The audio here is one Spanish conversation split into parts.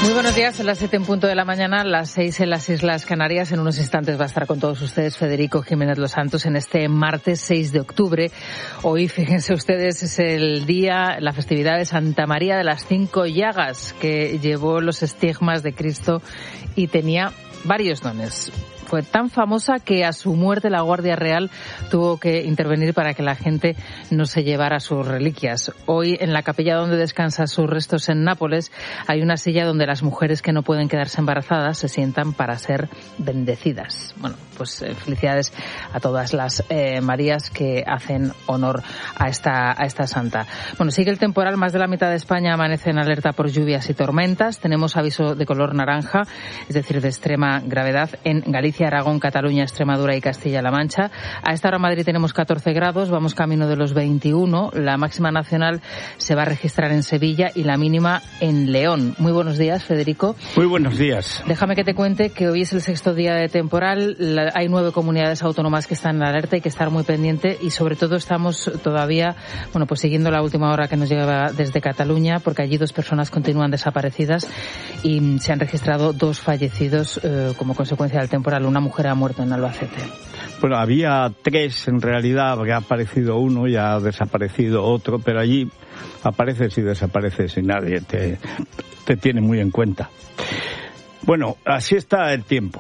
Muy buenos días, son las 7 en punto de la mañana, las 6 en las Islas Canarias. En unos instantes va a estar con todos ustedes Federico Jiménez Los Santos en este martes 6 de octubre. Hoy, fíjense ustedes, es el día, la festividad de Santa María de las 5 Llagas, que llevó los estigmas de Cristo y tenía varios dones. Fue tan famosa que a su muerte la Guardia Real tuvo que intervenir para que la gente no se llevara sus reliquias. Hoy, en la capilla donde descansan sus restos en Nápoles, hay una silla donde las mujeres que no pueden quedarse embarazadas se sientan para ser bendecidas. Bueno, pues felicidades a todas las Marías que hacen honor a esta santa. Bueno, sigue el temporal. Más de la mitad de España amanece en alerta por lluvias y tormentas. Tenemos aviso de color naranja, es decir, de extrema gravedad en Galicia, Aragón, Cataluña, Extremadura y Castilla-La Mancha. A esta hora en Madrid tenemos 14 grados, vamos camino de los 21. La máxima nacional se va a registrar en Sevilla y la mínima en León. Muy buenos días, Federico. Muy buenos días. Déjame que te cuente que hoy es el 6º día de temporal. Hay 9 comunidades autónomas que están en alerta, hay que estar muy pendiente y sobre todo estamos todavía, bueno, pues siguiendo la última hora que nos llega desde Cataluña, porque allí 2 personas continúan desaparecidas y se han registrado 2 fallecidos como consecuencia del temporal. Una mujer ha muerto en Albacete. Bueno, había 3 en realidad, porque ha aparecido uno y ha desaparecido otro, pero allí apareces y desapareces y nadie te tiene muy en cuenta. Bueno, así está el tiempo.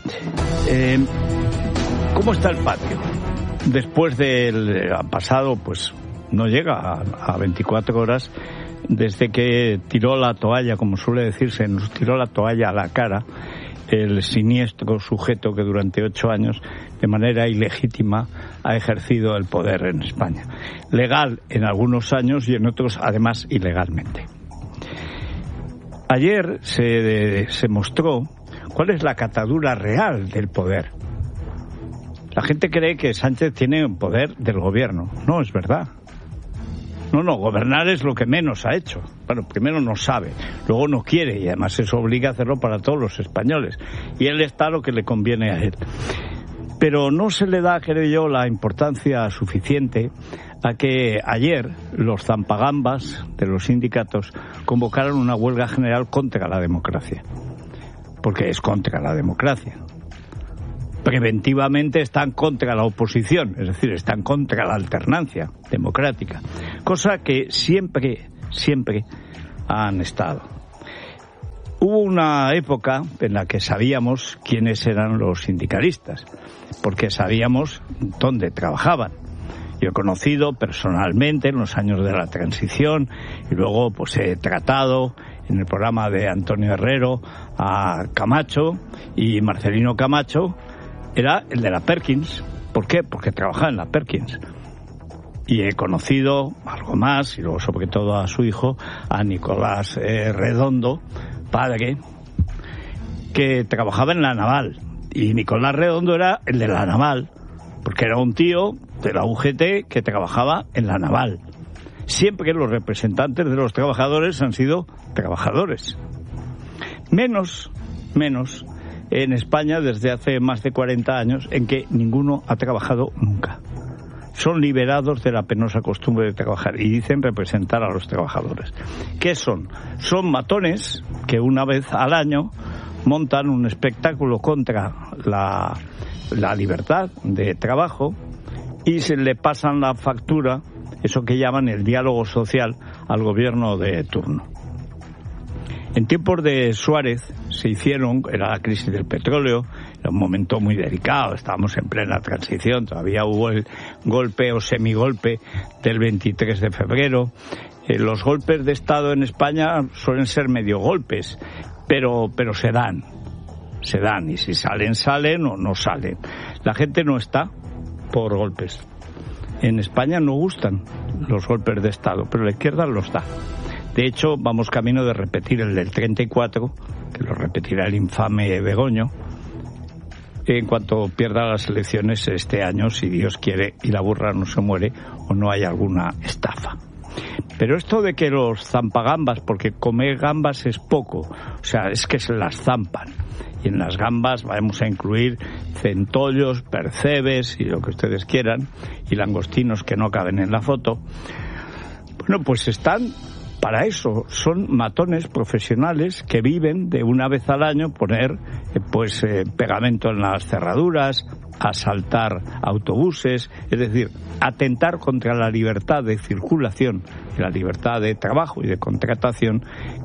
¿Cómo está el patio? Después del pasado, pues no llega a 24 horas desde que tiró la toalla, como suele decirse, nos tiró la toalla a la cara el siniestro sujeto que durante 8 años, de manera ilegítima, ha ejercido el poder en España. Legal en algunos años y en otros, además, ilegalmente. Ayer se mostró cuál es la catadura real del poder. La gente cree que Sánchez tiene un poder del gobierno. No, es verdad. No, gobernar es lo que menos ha hecho. Bueno, primero no sabe, luego no quiere y además eso obliga a hacerlo para todos los españoles. Y él está lo que le conviene a él. Pero no se le da, creo yo, la importancia suficiente a que ayer los zampagambas de los sindicatos convocaron una huelga general contra la democracia. Porque es contra la democracia. Preventivamente están contra la oposición, es decir, están contra la alternancia democrática, cosa que siempre han estado. Hubo una época en la que sabíamos quiénes eran los sindicalistas, porque sabíamos dónde trabajaban. Yo he conocido personalmente en los años de la transición y luego pues he tratado en el programa de Antonio Herrero a Camacho, y Marcelino Camacho era el de la Perkins. ¿Por qué? Porque trabajaba en la Perkins. Y he conocido algo más, y luego sobre todo a su hijo, a Nicolás Redondo, padre, que trabajaba en la Naval. Y Nicolás Redondo era el de la Naval, porque era un tío de la UGT que trabajaba en la Naval. Siempre los representantes de los trabajadores han sido trabajadores. Menos en España desde hace más de 40 años, en que ninguno ha trabajado nunca. Son liberados de la penosa costumbre de trabajar y dicen representar a los trabajadores. ¿Qué son? Son matones que una vez al año montan un espectáculo contra la libertad de trabajo y se le pasan la factura, eso que llaman el diálogo social, al gobierno de turno. En tiempos de Suárez se hicieron, era la crisis del petróleo, era un momento muy delicado, estábamos en plena transición, todavía hubo el golpe o semigolpe del 23 de febrero. Los golpes de Estado en España suelen ser medio golpes, pero se dan, y si salen o no salen. La gente no está por golpes. En España no gustan los golpes de Estado, pero la izquierda los da. De hecho, vamos camino de repetir el del 34, que lo repetirá el infame Begoño, en cuanto pierda las elecciones este año, si Dios quiere y la burra no se muere o no hay alguna estafa. Pero esto de que los zampagambas, porque comer gambas es poco, o sea, es que se las zampan. Y en las gambas vamos a incluir centollos, percebes y lo que ustedes quieran, y langostinos que no caben en la foto. Bueno, pues están Para eso son matones profesionales que viven de una vez al año poner pegamento en las cerraduras, asaltar autobuses, es decir, atentar contra la libertad de circulación y la libertad de trabajo y de contratación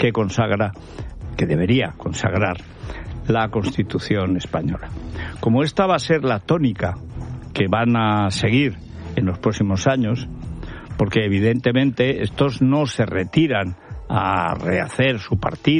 que debería consagrar la Constitución española. Como esta va a ser la tónica que van a seguir en los próximos años, porque evidentemente estos no se retiran a rehacer sus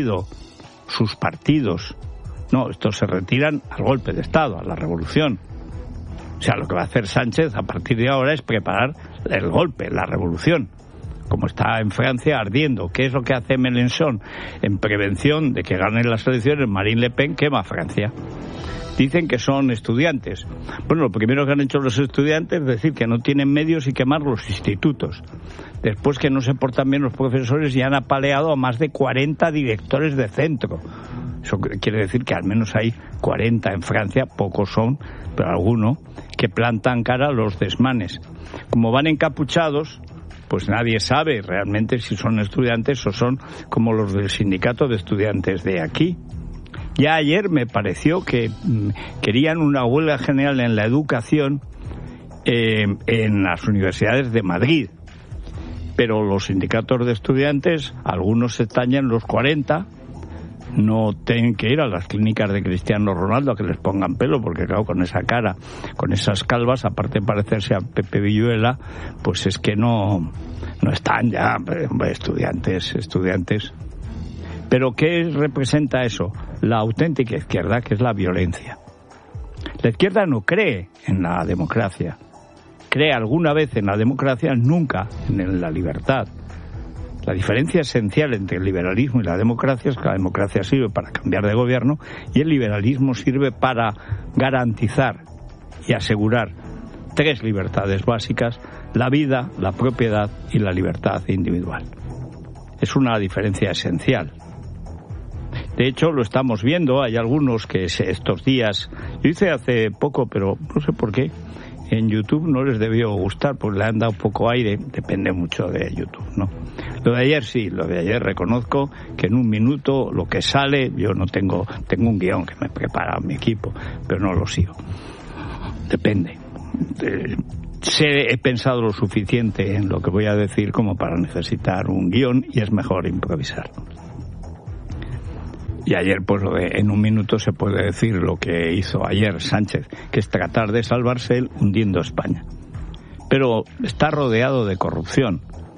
partidos, no, estos se retiran al golpe de Estado, a la revolución. O sea, lo que va a hacer Sánchez a partir de ahora es preparar el golpe, la revolución, como está en Francia ardiendo. ¿Qué es lo que hace Mélenchon? En prevención de que ganen las elecciones, Marine Le Pen quema Francia. Dicen que son estudiantes. Bueno, lo primero que han hecho los estudiantes es decir que no tienen medios y quemar los institutos. Después, que no se portan bien los profesores, y han apaleado a más de 40 directores de centro. Eso quiere decir que al menos hay 40 en Francia, pocos son, pero alguno, que plantan cara a los desmanes. Como van encapuchados, pues nadie sabe realmente si son estudiantes o son como los del sindicato de estudiantes de aquí. Ya ayer me pareció que querían una huelga general en la educación en las universidades de Madrid. Pero los sindicatos de estudiantes, algunos se tañen los 40, no tienen que ir a las clínicas de Cristiano Ronaldo a que les pongan pelo, porque claro, con esa cara, con esas calvas, aparte de parecerse a Pepe Villuela, pues es que no están ya, estudiantes. Pero ¿qué representa eso? La auténtica izquierda, que es la violencia. La izquierda no cree en la democracia. Cree alguna vez en la democracia, nunca en la libertad. La diferencia esencial entre el liberalismo y la democracia es que la democracia sirve para cambiar de gobierno y el liberalismo sirve para garantizar y asegurar 3 libertades básicas: la vida, la propiedad y la libertad individual. Es una diferencia esencial. De hecho, lo estamos viendo. Hay algunos que estos días, yo hice hace poco, pero no sé por qué, en YouTube no les debió gustar, porque le han dado poco aire. Depende mucho de YouTube, ¿no? Lo de ayer sí, lo de ayer reconozco que en un minuto lo que sale, yo no tengo un guión que me prepara mi equipo, pero no lo sigo. Depende. He pensado lo suficiente en lo que voy a decir como para necesitar un guión, y es mejor improvisar. Y ayer, pues en un minuto se puede decir lo que hizo ayer Sánchez, que es tratar de salvarse él hundiendo España. Pero está rodeado de corrupción.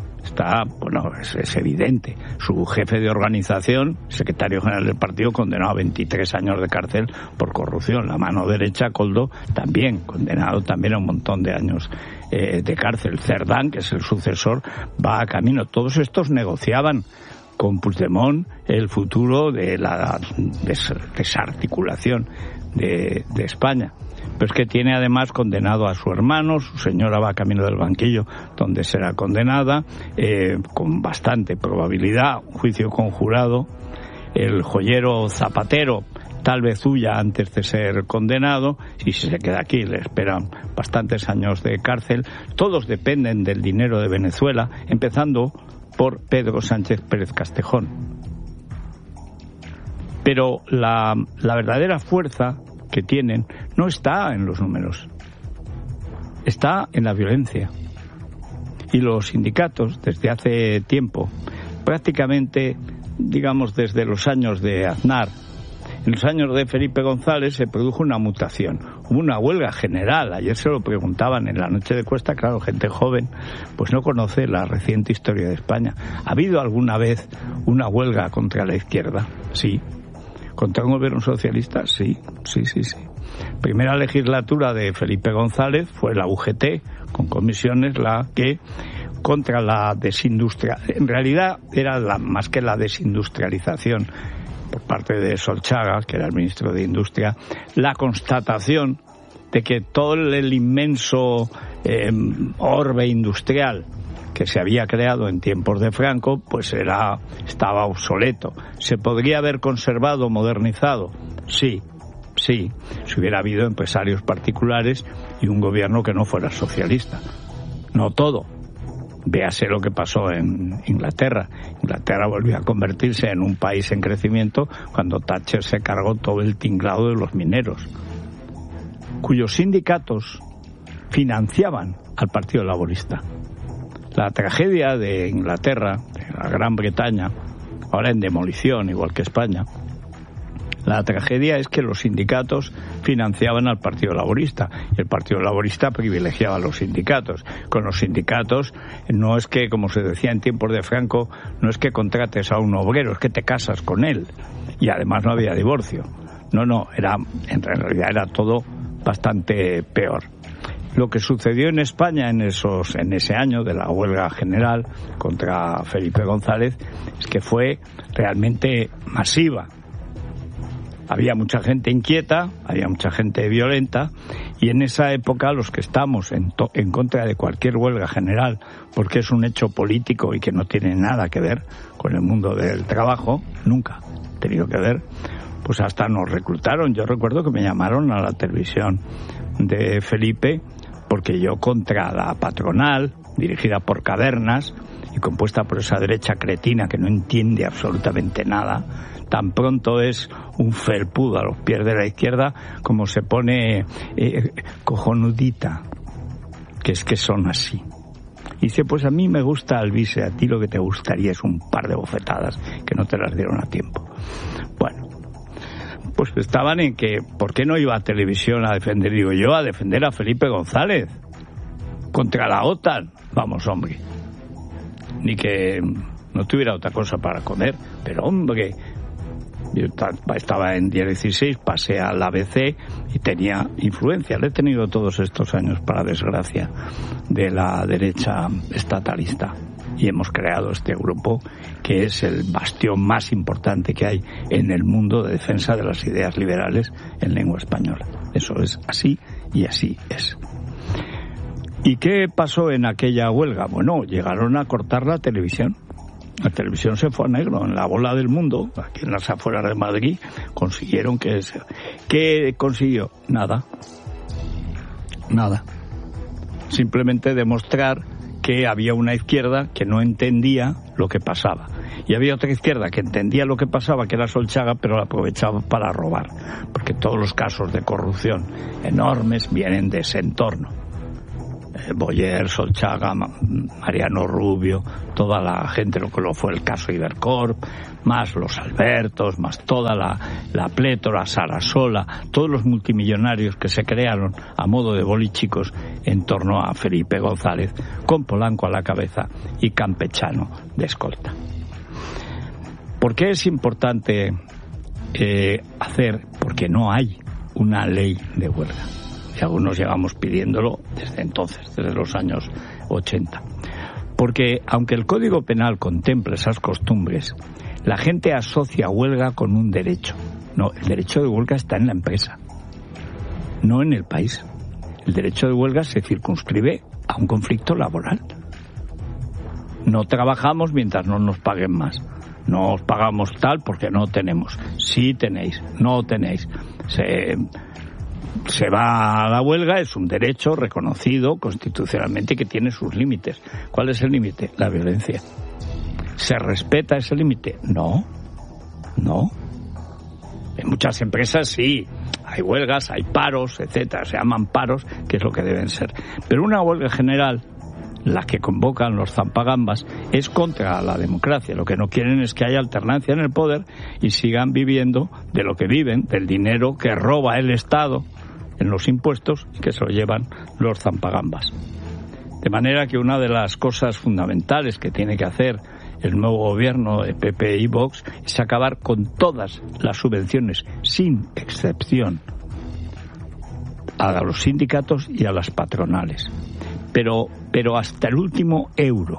Es evidente. Su jefe de organización, secretario general del partido, condenado a 23 años de cárcel por corrupción. La mano derecha, Koldo, también condenado a un montón de años de cárcel. Cerdán, que es el sucesor, va a camino. Todos estos negociaban con Puigdemont el futuro de la desarticulación de España. Pero es que tiene además condenado a su hermano, su señora va camino del banquillo, donde será condenada, con bastante probabilidad, un juicio conjurado. El joyero Zapatero tal vez huya antes de ser condenado, y si se queda aquí le esperan bastantes años de cárcel. Todos dependen del dinero de Venezuela, empezando por Pedro Sánchez Pérez Castejón. Pero la verdadera fuerza que tienen no está en los números, está en la violencia. Y los sindicatos, desde hace tiempo, prácticamente, digamos, desde los años de Aznar, en los años de Felipe González, se produjo una mutación. Hubo una huelga general. Ayer se lo preguntaban en la noche de Cuesta. Claro, gente joven pues no conoce la reciente historia de España. ¿Ha habido alguna vez una huelga contra la izquierda? Sí. ¿Contra un gobierno socialista? Sí. Primera legislatura de Felipe González fue la UGT, con comisiones, la que contra la desindustrialización. En realidad era más que la desindustrialización por parte de Solchaga, que era el ministro de Industria, la constatación de que todo el inmenso orbe industrial que se había creado en tiempos de Franco, pues estaba obsoleto. ¿Se podría haber conservado, modernizado? Sí, si hubiera habido empresarios particulares y un gobierno que no fuera socialista. No todo, Véase lo que pasó en Inglaterra. Inglaterra volvió a convertirse en un país en crecimiento cuando Thatcher se cargó todo el tinglado de los mineros, cuyos sindicatos financiaban al Partido Laborista. La tragedia de Inglaterra, de la Gran Bretaña, ahora en demolición, igual que España, la tragedia es que los sindicatos financiaban al Partido Laborista y el Partido Laborista privilegiaba a los sindicatos. Con los sindicatos no es que, como se decía en tiempos de Franco, no es que contrates a un obrero, es que te casas con él. Y además no había divorcio. No, en realidad era todo bastante peor. Lo que sucedió en España en ese año de la huelga general contra Felipe González es que fue realmente masiva. Había mucha gente inquieta, había mucha gente violenta, y en esa época los que estamos en contra de cualquier huelga general, porque es un hecho político y que no tiene nada que ver con el mundo del trabajo, nunca ha tenido que ver, pues hasta nos reclutaron. Yo recuerdo que me llamaron a la televisión de Felipe, porque yo contra la patronal, dirigida por Cavernas y compuesta por esa derecha cretina que no entiende absolutamente nada, tan pronto es un felpudo a los pies de la izquierda como se pone cojonudita, que es que son así. Y dice, pues a mí me gusta Alvise, a ti lo que te gustaría es un par de bofetadas que no te las dieron a tiempo. Bueno, pues estaban en que, ¿por qué no iba a televisión a defender, digo yo, a defender a Felipe González contra la OTAN? Vamos, hombre, ni que no tuviera otra cosa para comer, pero hombre, yo estaba en 16, pasé al ABC y tenía influencia. Le he tenido todos estos años, para desgracia, de la derecha estatalista. Y hemos creado este grupo que es el bastión más importante que hay en el mundo de defensa de las ideas liberales en lengua española. Eso es así y así es. ¿Y qué pasó en aquella huelga? Bueno, llegaron a cortar la televisión. La televisión se fue a negro. En la bola del mundo, aquí en las afueras de Madrid, consiguieron que... ¿Qué consiguió? Nada. Simplemente demostrar que había una izquierda que no entendía lo que pasaba. Y había otra izquierda que entendía lo que pasaba, que era Solchaga, pero la aprovechaba para robar. Porque todos los casos de corrupción enormes vienen de ese entorno. Boyer, Solchaga, Mariano Rubio, toda la gente, lo que lo fue el caso Ibercorp, más los Albertos, más toda la plétora, Sarasola, todos los multimillonarios que se crearon a modo de bolichicos en torno a Felipe González, con Polanco a la cabeza y Campechano de escolta. ¿Por qué es importante porque no hay una ley de huelga? Y algunos llevamos pidiéndolo desde entonces, desde los años 80. Porque aunque el Código Penal contemple esas costumbres, la gente asocia huelga con un derecho. No, el derecho de huelga está en la empresa, no en el país. El derecho de huelga se circunscribe a un conflicto laboral. No trabajamos mientras no nos paguen más. No os pagamos tal porque no tenemos. Sí tenéis, no tenéis. Se va a la huelga, es un derecho reconocido constitucionalmente que tiene sus límites. ¿Cuál es el límite? La violencia. ¿Se respeta ese límite? No. En muchas empresas sí, hay huelgas, hay paros, etcétera, se llaman paros, que es lo que deben ser. Pero una huelga general, la que convocan los zampagambas, es contra la democracia. Lo que no quieren es que haya alternancia en el poder y sigan viviendo de lo que viven, del dinero que roba el Estado en los impuestos y que se lo llevan los zampagambas. De manera que una de las cosas fundamentales que tiene que hacer el nuevo gobierno de PP y Vox es acabar con todas las subvenciones, sin excepción, a los sindicatos y a las patronales. Pero hasta el último euro.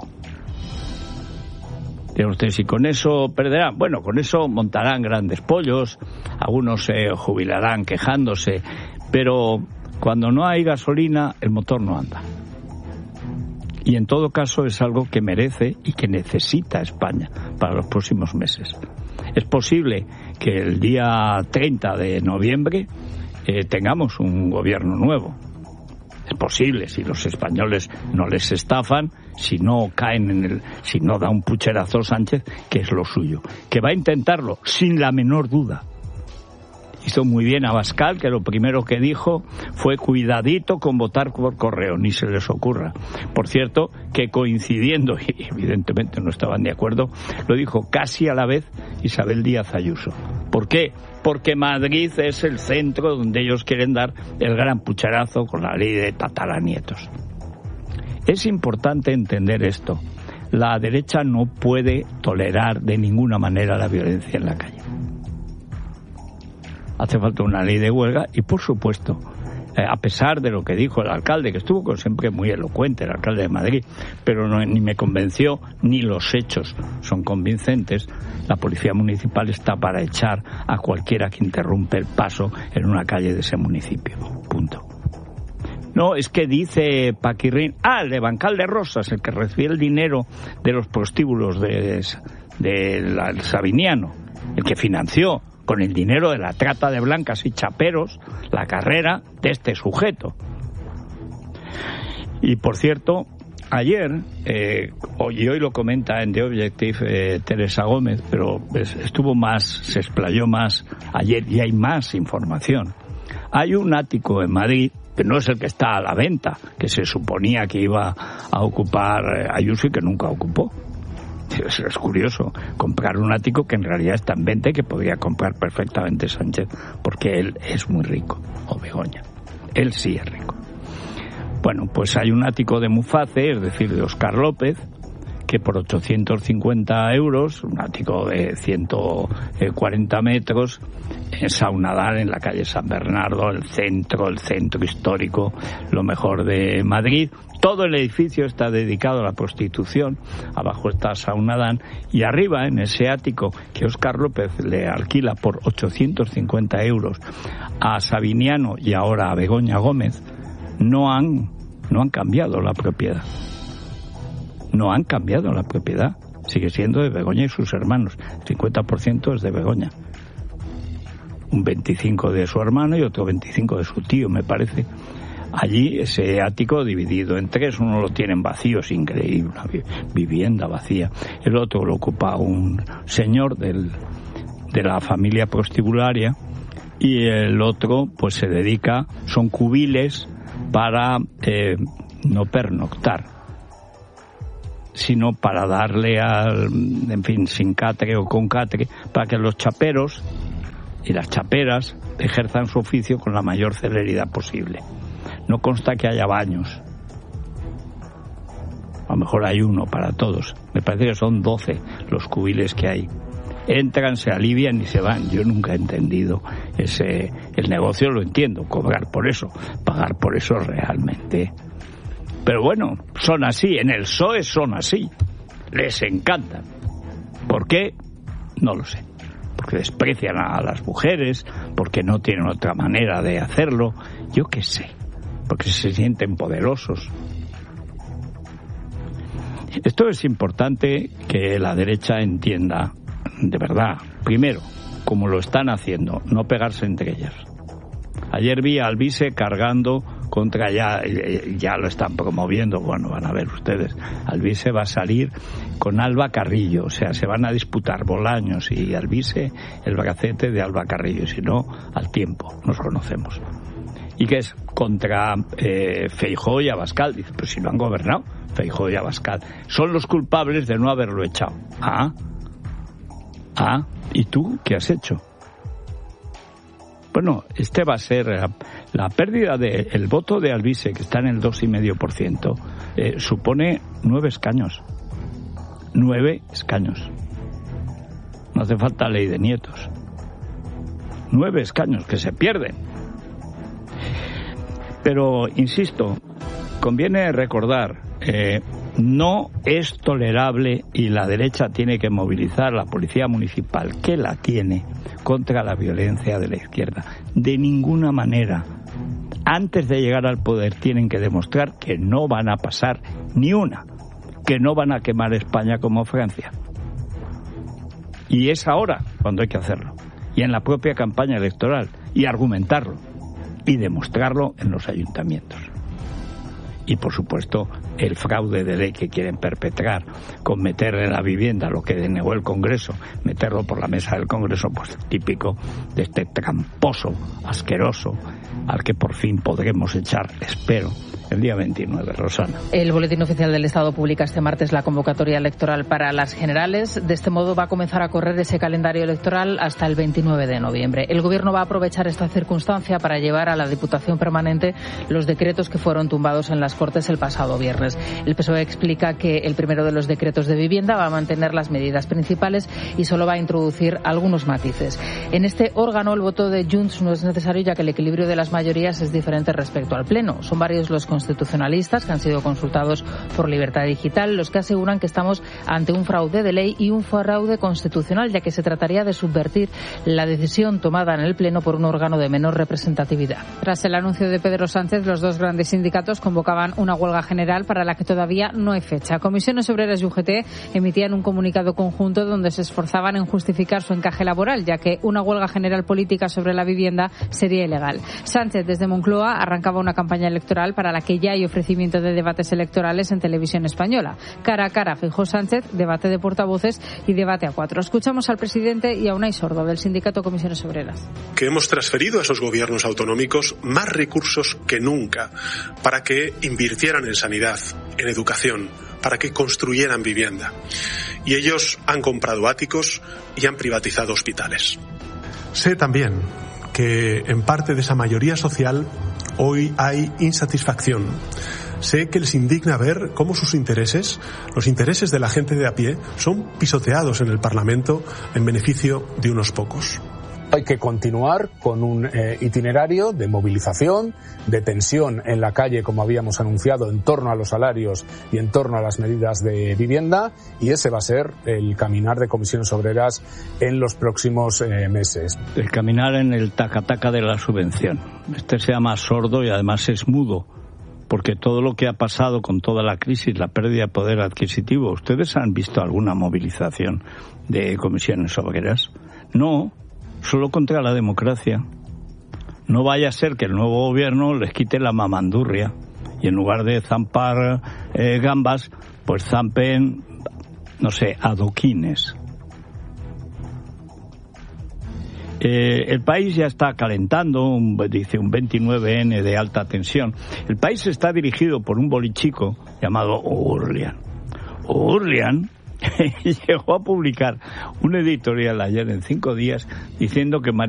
Y con eso perderán. Bueno, con eso montarán grandes pollos, algunos se jubilarán quejándose, pero cuando no hay gasolina, el motor no anda. Y en todo caso es algo que merece y que necesita España para los próximos meses. Es posible que el día 30 de noviembre tengamos un gobierno nuevo. Es posible, si los españoles no les estafan, si no caen si no da un pucherazo Sánchez, que es lo suyo, que va a intentarlo sin la menor duda. Hizo muy bien Abascal, que lo primero que dijo fue cuidadito con votar por correo, ni se les ocurra. Por cierto, que coincidiendo, y evidentemente no estaban de acuerdo, lo dijo casi a la vez Isabel Díaz Ayuso. ¿Por qué? Porque Madrid es el centro donde ellos quieren dar el gran pucherazo con la ley de tataranietos. Es importante entender esto. La derecha no puede tolerar de ninguna manera la violencia en la calle. Hace falta una ley de huelga y, por supuesto, a pesar de lo que dijo el alcalde, que estuvo siempre muy elocuente, el alcalde de Madrid, pero ni me convenció, ni los hechos son convincentes, la policía municipal está para echar a cualquiera que interrumpe el paso en una calle de ese municipio. Punto. No, es que dice Paquirrín, el de Bancal de Rosas, el que recibió el dinero de los prostíbulos del Sabiniano, el que financió con el dinero de la trata de blancas y chaperos la carrera de este sujeto. Y por cierto, ayer, y hoy lo comenta en The Objective Teresa Gómez, pero se explayó más ayer y hay más información. Hay un ático en Madrid, que no es el que está a la venta, que se suponía que iba a ocupar Ayuso y que nunca ocupó. Es curioso, comprar un ático que en realidad está en venta y que podría comprar perfectamente Sánchez, porque él es muy rico, o Begoña. Él sí es rico. Bueno, pues hay un ático de Muface, es decir, de Óscar López, que por 850 euros, un ático de 140 metros, en Saunadal, en la calle San Bernardo, el centro histórico, lo mejor de Madrid. Todo el edificio está dedicado a la prostitución. Abajo está Saunadán y arriba, en ese ático que Óscar López le alquila por 850 euros a Sabiniano y ahora a Begoña Gómez, no han cambiado la propiedad. No han cambiado la propiedad. Sigue siendo de Begoña y sus hermanos. El 50% es de Begoña. Un 25% de su hermano y otro 25% de su tío, me parece. Allí ese ático dividido en tres, uno lo tienen vacío, es increíble, una vivienda vacía. El otro lo ocupa un señor de la familia prostibularia y el otro pues se dedica, son cubiles para no pernoctar, sino para darle sin catre o con catre, para que los chaperos y las chaperas ejerzan su oficio con la mayor celeridad posible. No consta que haya baños. A lo mejor hay uno para todos. Me parece que son 12 los cubiles que hay. Entran, se alivian y se van. Yo nunca he entendido el negocio, lo entiendo, cobrar por eso, pagar por eso realmente. Pero bueno, son así, en el PSOE son así. Les encantan. ¿Por qué? No lo sé. Porque desprecian a las mujeres, porque no tienen otra manera de hacerlo. Yo qué sé. Porque se sienten poderosos. Esto es importante que la derecha entienda, de verdad. Primero, como lo están haciendo, no pegarse entre ellas. Ayer vi a Alvise cargando contra ya lo están promoviendo, bueno, van a ver ustedes, Alvise va a salir con Alba Carrillo, o sea, se van a disputar Bolaños y Alvise el bracete de Alba Carrillo, si no, al tiempo, nos conocemos. ¿Y qué es? Contra Feijóo y Abascal. Dice, pues si no han gobernado, Feijóo y Abascal. Son los culpables de no haberlo echado. ¿Y tú qué has hecho? Bueno, va a ser la pérdida del voto de Alvise, que está en el 2,5%, supone 9 escaños. 9 escaños. No hace falta ley de nietos. 9 escaños que se pierden. Pero, insisto, conviene recordar, no es tolerable y la derecha tiene que movilizar la policía municipal, que la tiene, contra la violencia de la izquierda. De ninguna manera. Antes de llegar al poder tienen que demostrar que no van a pasar ni una, que no van a quemar España como Francia. Y es ahora cuando hay que hacerlo. Y en la propia campaña electoral. Y argumentarlo. Y demostrarlo en los ayuntamientos. y, por supuesto, el fraude de ley que quieren perpetrar con meter en la vivienda lo que denegó el Congreso, meterlo por la mesa del Congreso, pues típico de este tramposo, asqueroso, al que por fin podremos echar, espero, el día 29, Rosana. El Boletín Oficial del Estado publica este martes la convocatoria electoral para las generales. De este modo va a comenzar a correr ese calendario electoral hasta el 29 de noviembre. El Gobierno va a aprovechar esta circunstancia para llevar a la Diputación Permanente los decretos que fueron tumbados en las Cortes el pasado viernes. El PSOE explica que el primero de los decretos de vivienda va a mantener las medidas principales y solo va a introducir algunos matices. En este órgano el voto de Junts no es necesario, ya que el equilibrio de las mayorías es diferente respecto al Pleno. Son varios los constitucionalistas que han sido consultados por Libertad Digital los que aseguran que estamos ante un fraude de ley y un fraude constitucional, ya que se trataría de subvertir la decisión tomada en el Pleno por un órgano de menor representatividad. Tras el anuncio de Pedro Sánchez, los dos grandes sindicatos convocaban una huelga general para la que todavía no hay fecha. Comisiones Obreras y UGT emitían un comunicado conjunto donde se esforzaban en justificar su encaje laboral, ya que una huelga general política sobre la vivienda sería ilegal. Sánchez, desde Moncloa, arrancaba una campaña electoral para la que ya hay ofrecimiento de debates electorales en televisión española. Cara a cara, Feijóo Sánchez, debate de portavoces y debate a cuatro. Escuchamos al presidente y a Unai Sordo, del sindicato Comisiones Obreras. Que hemos transferido a esos gobiernos autonómicos más recursos que nunca para que invirtieran en sanidad, en educación, para que construyeran vivienda. Y ellos han comprado áticos y han privatizado hospitales. Sé también que en parte de esa mayoría social hoy hay insatisfacción. Sé que les indigna ver cómo sus intereses, los intereses de la gente de a pie, son pisoteados en el Parlamento en beneficio de unos pocos. Hay que continuar con un itinerario de movilización, de tensión en la calle, como habíamos anunciado, en torno a los salarios y en torno a las medidas de vivienda, y ese va a ser el caminar de Comisiones Obreras en los próximos meses. El caminar en el taca-taca de la subvención. Este se llama sordo y además es mudo, porque todo lo que ha pasado con toda la crisis, la pérdida de poder adquisitivo, ¿ustedes han visto alguna movilización de Comisiones Obreras? No. Solo contra la democracia. No vaya a ser que el nuevo gobierno les quite la mamandurria y en lugar de zampar gambas, pues zampen, no sé, adoquines. El país ya está calentando, dice un 29N de alta tensión. El país está dirigido por un bolichico llamado Urlian. Urlian llegó a publicar un editorial ayer en 5 días diciendo que